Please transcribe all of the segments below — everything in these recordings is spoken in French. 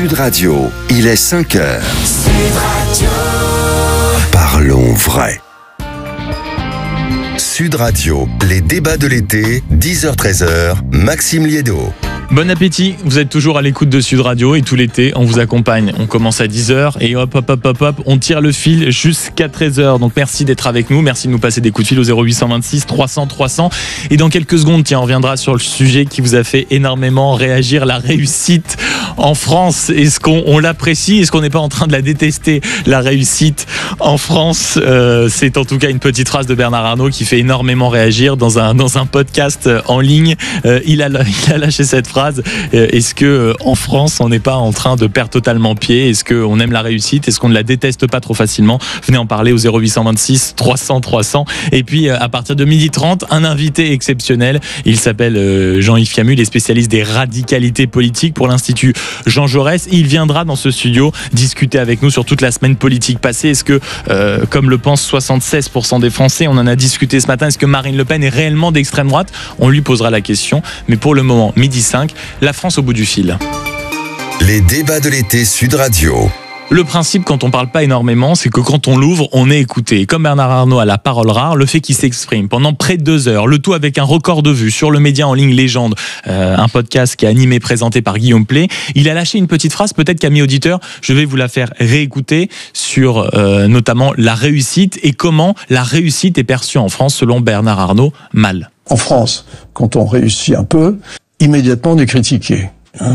Sud Radio, il est 5h. Sud Radio. Parlons vrai. Sud Radio, les débats de l'été, 10h-13h, Maxime Liédo. Bon appétit, vous êtes toujours à l'écoute de Sud Radio et tout l'été, on vous accompagne. On commence à 10h et hop, on tire le fil jusqu'à 13h. Donc merci d'être avec nous, merci de nous passer des coups de fil au 0826 300 300. Et dans quelques secondes, on reviendra sur le sujet qui vous a fait énormément réagir, la réussite en France. Est-ce qu'on l'apprécie? Est-ce qu'on n'est pas en train de la détester, la réussite en France? C'est en tout cas une petite phrase de Bernard Arnault qui fait énormément réagir dans un podcast en ligne. Il a lâché cette phrase. Est-ce que en France on n'est pas en train de perdre totalement pied? Est-ce qu'on aime la réussite? Est-ce qu'on ne la déteste pas trop facilement? Venez en parler au 0826 300 300. Et puis à partir de 12h30, un invité exceptionnel. Il s'appelle Jean-Yves Fiamu, il est spécialiste des radicalités politiques pour l'Institut Jean Jaurès. Il viendra dans ce studio discuter avec nous sur toute la semaine politique passée. Est-ce que, comme le pensent 76% des Français, on en a discuté ce matin, est-ce que Marine Le Pen est réellement d'extrême droite? On lui posera la question. Mais pour le moment, 12h05, la France au bout du fil. Les débats de l'été Sud Radio. Le principe, quand on parle pas énormément, c'est que quand on l'ouvre, on est écouté. Comme Bernard Arnault a la parole rare, le fait qu'il s'exprime pendant près de 2 heures, le tout avec un record de vues sur le média en ligne Légende, un podcast qui est animé, présenté par Guillaume Pley. Il a lâché une petite phrase, peut-être qu'amis auditeurs, je vais vous la faire réécouter sur notamment la réussite et comment la réussite est perçue en France selon Bernard Arnault mal. En France, quand on réussit un peu, immédiatement on est critiqué.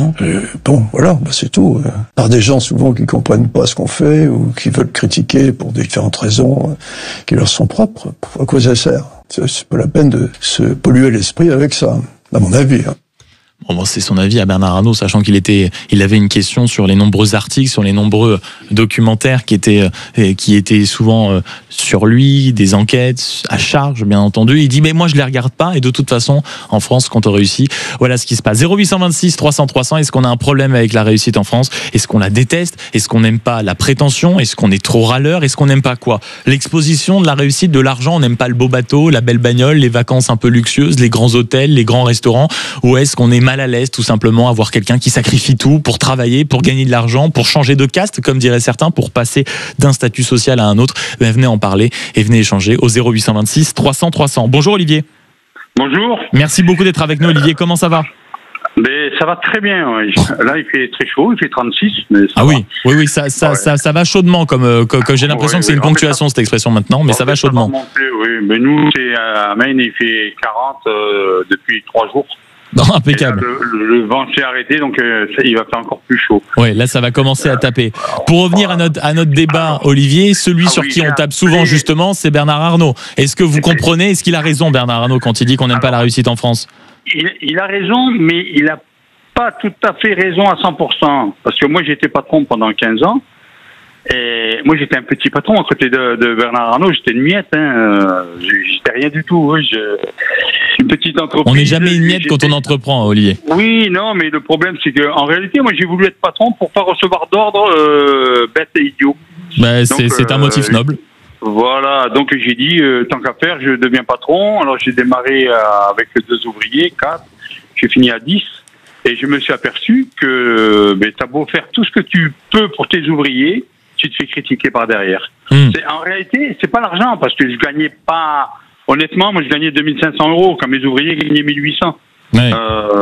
C'est tout. Par des gens souvent qui comprennent pas ce qu'on fait ou qui veulent critiquer pour différentes raisons qui leur sont propres. À quoi ça sert? C'est pas la peine de se polluer l'esprit avec ça, à mon avis. Bon, c'est son avis à Bernard Arnault, sachant qu'il avait une question sur les nombreux articles, sur les nombreux documentaires qui étaient souvent sur lui, des enquêtes à charge, bien entendu. Il dit, mais moi, je les regarde pas. Et de toute façon, en France, quand on réussit, voilà ce qui se passe. 0826 300 300. Est-ce qu'on a un problème avec la réussite en France? Est-ce qu'on la déteste? Est-ce qu'on n'aime pas la prétention? Est-ce qu'on est trop râleur? Est-ce qu'on n'aime pas quoi? L'exposition de la réussite, de l'argent. On n'aime pas le beau bateau, la belle bagnole, les vacances un peu luxueuses, les grands hôtels, les grands restaurants? Ou est-ce qu'on est mal à l'aise tout simplement à voir quelqu'un qui sacrifie tout pour travailler, pour gagner de l'argent, pour changer de caste, comme diraient certains, pour passer d'un statut social à un autre? Venez en parler et venez échanger au 0826 300 300. Bonjour Olivier. Bonjour. Merci beaucoup d'être avec nous Olivier, comment ça va? Mais ça va très bien. Oui. Là, il fait très chaud, il fait 36. Mais ça va. Oui, ça va chaudement, comme j'ai l'impression que c'est une ponctuation cette expression maintenant, mais ça va chaudement. Ça va monter, oui. Mais nous, c'est à Maine, il fait 40 depuis 3 jours. Non, impeccable. Le vent s'est arrêté, donc il va faire encore plus chaud. Oui, là, ça va commencer à taper. Pour revenir à notre débat, Olivier, celui sur qui on tape souvent, justement, c'est Bernard Arnault. Est-ce que vous comprenez, est-ce qu'il a raison, Bernard Arnault, quand il dit qu'on n'aime pas la réussite en France? Il a raison, mais il n'a pas tout à fait raison à 100%. Parce que moi, j'étais patron pendant 15 ans. Et moi, j'étais un petit patron à côté de Bernard Arnault. J'étais une miette. J'étais rien du tout. Une petite entreprise. On n'est jamais une miette quand on entreprend, Olivier. Oui, non, mais le problème, c'est qu'en réalité, moi, j'ai voulu être patron pour pas recevoir d'ordre bête et idiot. C'est un motif noble. Voilà, donc j'ai dit, tant qu'à faire, je deviens patron. Alors j'ai démarré avec 2 ouvriers, 4. J'ai fini à 10. Et je me suis aperçu que t'as beau faire tout ce que tu peux pour tes ouvriers, tu te fais critiquer par derrière. En réalité, c'est pas l'argent, parce que je gagnais pas... Honnêtement, moi je gagnais 2500 € quand mes ouvriers gagnaient 1800. Ouais.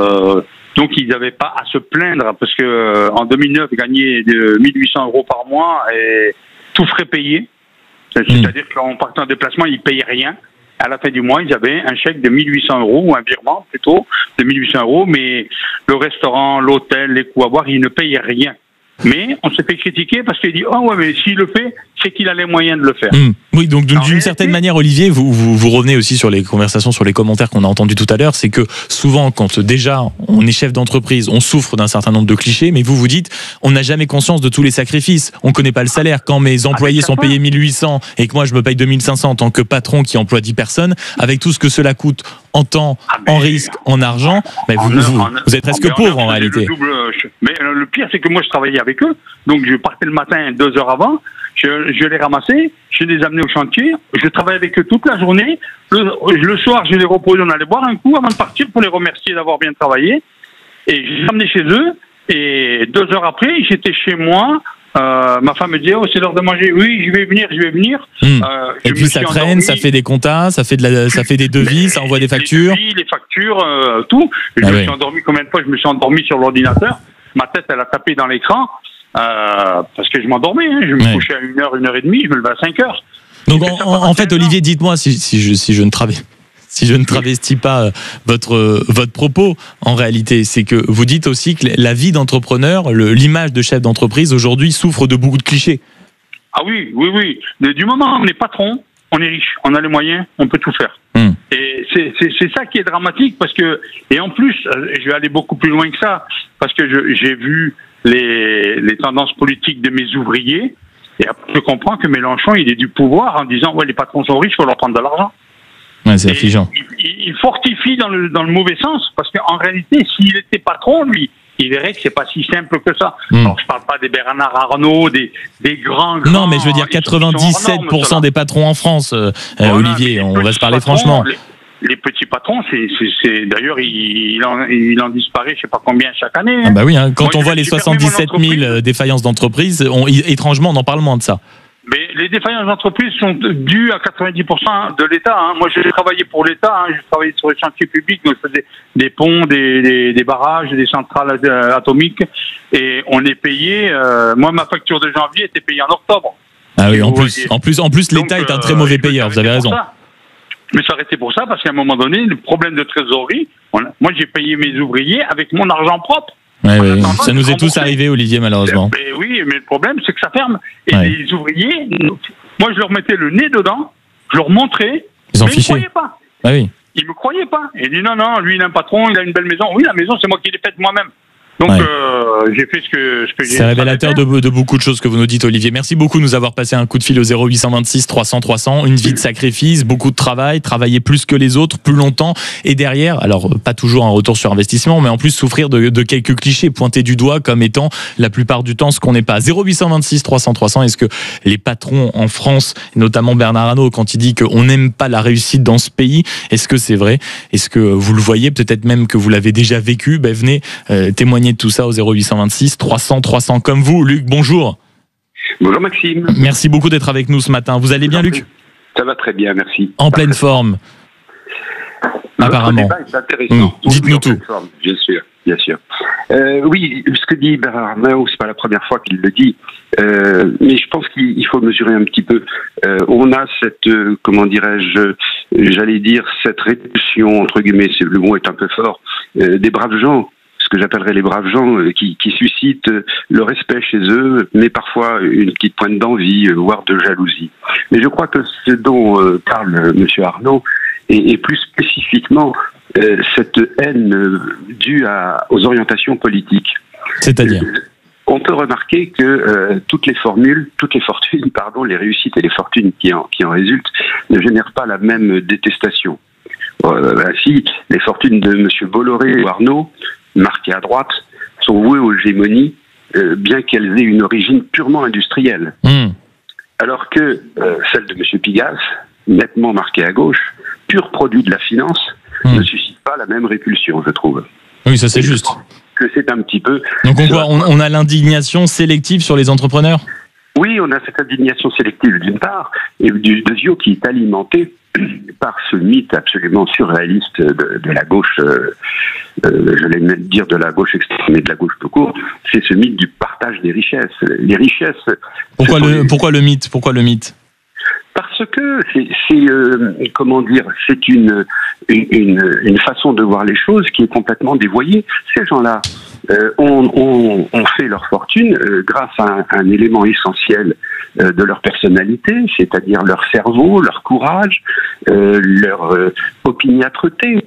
Donc ils n'avaient pas à se plaindre, parce que en 2009, ils gagnaient 1800 € par mois et tout frais payé. C'est-à-dire qu'en partant en déplacement, ils payaient rien. À la fin du mois, ils avaient un chèque de 1800 € ou un virement plutôt de 1800 €, mais le restaurant, l'hôtel, les coups à boire, ils ne payaient rien. Mais on s'est fait critiquer parce qu'il dit « Ah ouais, mais s'il le fait, c'est qu'il a les moyens de le faire. » Oui, donc d'une certaine manière, Olivier, vous revenez aussi sur les conversations, sur les commentaires qu'on a entendus tout à l'heure, c'est que souvent, quand déjà on est chef d'entreprise, on souffre d'un certain nombre de clichés, mais vous dites, on n'a jamais conscience de tous les sacrifices, on connaît pas le salaire. Quand mes employés sont payés 1800 et que moi je me paye 2500 en tant que patron qui emploie 10 personnes, avec tout ce que cela coûte en temps, en risque, en argent, vous êtes presque pauvre en réalité. Mais le pire, c'est que moi je travaillais avec eux, donc je partais le matin 2 heures avant, je les ramassais, je les amenais au chantier, je travaillais avec eux toute la journée, le soir je les reposais, on allait boire un coup avant de partir pour les remercier d'avoir bien travaillé, et je les amenais chez eux, Et 2 heures après, j'étais chez moi. Ma femme me dit, oh, c'est l'heure de manger. Oui, je vais venir. Et puis ça traîne, endormi. Ça fait des comptas, ça fait des devis, ça envoie des factures. Les factures, tout. Je me suis endormi combien de fois? Je me suis endormi sur l'ordinateur. Ma tête, elle a tapé dans l'écran. Parce que je m'endormais. Je me couchais à 1h, 1h30, je me levais à 5h. Donc en fait, Olivier, dites-moi si je ne travestis pas votre propos, en réalité, c'est que vous dites aussi que la vie d'entrepreneur, l'image de chef d'entreprise aujourd'hui souffre de beaucoup de clichés. Ah oui. Du moment où on est patron, on est riche, on a les moyens, on peut tout faire. Et c'est ça qui est dramatique parce que, et en plus, je vais aller beaucoup plus loin que ça, parce que j'ai vu les tendances politiques de mes ouvriers, et après je comprends que Mélenchon, il est du pouvoir en disant, ouais, les patrons sont riches, il faut leur prendre de l'argent. Ouais, c'est affligeant. Il fortifie dans le mauvais sens, parce qu'en réalité, s'il était patron, lui, il verrait que c'est pas si simple que ça. Alors, je parle pas des Bernard Arnault, des grands. Non, mais je veux dire 97% des patrons en France, voilà, Olivier, on va se parler franchement. Les petits patrons, c'est d'ailleurs, il en disparaît, je sais pas combien chaque année. Ah bah oui, hein, quand on voit les 77 000 défaillances d'entreprises, étrangement, on en parle moins de ça. Mais les défaillances d'entreprise sont dues à 90% de l'État. Moi, j'ai travaillé pour l'État. J'ai travaillé sur les chantiers publics, donc je faisais des ponts, des barrages, des centrales atomiques, et on est payé. Moi, ma facture de janvier était payée en octobre. Ah oui, en plus, l'État est un très mauvais payeur. Vous avez raison. Je me suis arrêté pour ça parce qu'à un moment donné, le problème de trésorerie, moi, j'ai payé mes ouvriers avec mon argent propre. Ouais, ça nous est tous arrivé, Olivier, malheureusement. Mais oui, mais le problème, c'est que ça ferme. Et les ouvriers, moi, je leur mettais le nez dedans, je leur montrais, ils me croyaient pas. Ah oui. Ils me croyaient pas. Ils disent non, lui, il a un patron, il a une belle maison. Oui, la maison, c'est moi qui l'ai faite moi-même. Donc, j'ai fait ce que j'ai. C'est révélateur de beaucoup de choses que vous nous dites, Olivier. Merci beaucoup de nous avoir passé un coup de fil au 0826 300 300. Une vie de sacrifice, beaucoup de travailler plus que les autres, plus longtemps. Et derrière, alors pas toujours un retour sur investissement, mais en plus souffrir de quelques clichés pointés du doigt comme étant la plupart du temps ce qu'on n'est pas. 0826 300 300. Est-ce que les patrons en France, notamment Bernard Arnault, quand il dit qu'on n'aime pas la réussite dans ce pays, est-ce que c'est vrai? Est-ce que vous le voyez? Peut-être même que vous l'avez déjà vécu. Venez témoigner de tout ça au 0826 300 300 comme vous. Luc, bonjour. Bonjour Maxime. Merci beaucoup d'être avec nous ce matin. Vous allez bien, Luc? Ça va très bien, merci. En pleine forme. Apparemment. Débat est intéressant. Dites-nous tout. Bien sûr. Oui, ce que dit Bernard Arnault, c'est pas la première fois qu'il le dit, mais je pense qu'il faut mesurer un petit peu. On a cette, comment dirais-je, j'allais dire cette répulsion entre guillemets, le mot est un peu fort, des braves gens. Ce que j'appellerais les braves gens qui suscitent le respect chez eux, mais parfois une petite pointe d'envie, voire de jalousie. Mais je crois que ce dont parle M. Arnault, et plus spécifiquement cette haine due aux orientations politiques. C'est-à-dire on peut remarquer que toutes les fortunes, les réussites et les fortunes qui en résultent ne génèrent pas la même détestation. Ainsi, les fortunes de M. Bolloré ou Arnault, marquées à droite, sont vouées aux hégémonies, bien qu'elles aient une origine purement industrielle. Alors que celle de M. Pigasse, nettement marquée à gauche, pur produit de la finance, ne suscite pas la même répulsion, je trouve. Oui, ça c'est juste. Que c'est un petit peu... Donc on a l'indignation sélective sur les entrepreneurs? Oui, on a cette indignation sélective d'une part, et deuxièmement qui est alimentée par ce mythe absolument surréaliste de la gauche, j'allais même dire de la gauche extrême, mais de la gauche tout court, c'est ce mythe du partage des richesses. Les richesses... Pourquoi le mythe? Parce que c'est comment dire, c'est une façon de voir les choses qui est complètement dévoyée. Ces gens-là ont fait leur fortune grâce à un élément essentiel de leur personnalité, c'est-à-dire leur cerveau, leur courage, leur opiniâtreté.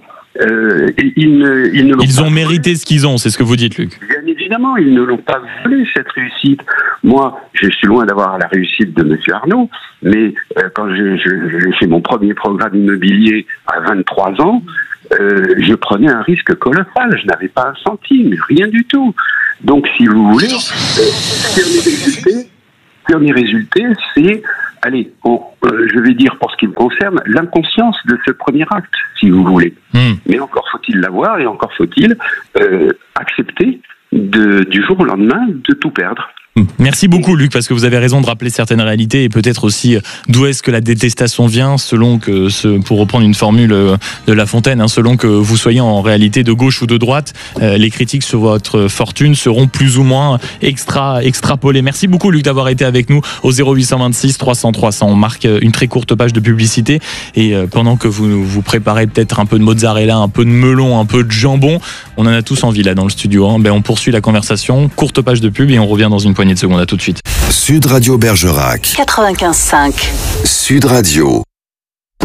Ils ont mérité ce qu'ils ont, c'est ce que vous dites, Luc. Bien évidemment, ils ne l'ont pas volé, cette réussite. Moi, je suis loin d'avoir la réussite de M. Arnault, mais quand j'ai fait mon premier programme immobilier à 23 ans, je prenais un risque colossal. Je n'avais pas un centime, rien du tout. Donc, si vous voulez, ce qui en est résulté, c'est... Allez, je vais dire pour ce qui me concerne, l'inconscience de ce premier acte, si vous voulez. Mais encore faut-il l'avoir et encore faut-il accepter du jour au lendemain de tout perdre. Merci beaucoup Luc, parce que vous avez raison de rappeler certaines réalités et peut-être aussi d'où est-ce que la détestation vient, selon que, pour reprendre une formule de La Fontaine, selon que vous soyez en réalité de gauche ou de droite, les critiques sur votre fortune seront plus ou moins extrapolées. Merci beaucoup Luc d'avoir été avec nous au 0826 300 300. On marque une très courte page de publicité et pendant que vous préparez peut-être un peu de mozzarella, un peu de melon, un peu de jambon, on en a tous envie là dans le studio. On poursuit la conversation, courte page de pub et on revient dans une poignée de secondes. À tout de suite. Sud Radio Bergerac 95.5 Sud Radio.